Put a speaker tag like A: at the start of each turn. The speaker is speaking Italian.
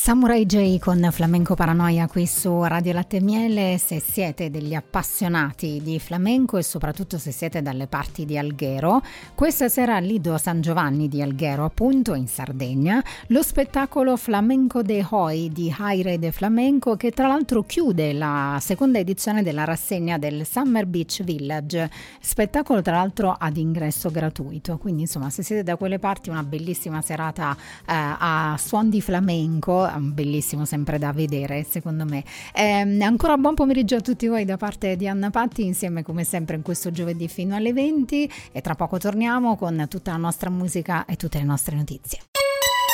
A: Samurai J con Flamenco Paranoia qui su Radio Latte e Miele. Se siete degli appassionati di flamenco e soprattutto se siete dalle parti di Alghero, questa sera al Lido San Giovanni di Alghero, appunto in Sardegna, lo spettacolo Flamenco de Hoy di Aire de Flamenco, che tra l'altro chiude la seconda edizione della rassegna del Summer Beach Village, spettacolo tra l'altro ad ingresso gratuito, quindi insomma se siete da quelle parti una bellissima serata a suon di flamenco, bellissimo sempre da vedere secondo me. Ancora buon pomeriggio a tutti voi da parte di Anna Patti, insieme come sempre in questo giovedì fino alle 20, e tra poco torniamo con tutta la nostra musica e tutte le nostre notizie.